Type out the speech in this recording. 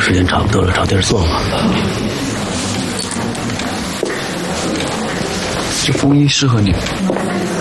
时间差不多了，找地儿坐吧。 这风衣适合你。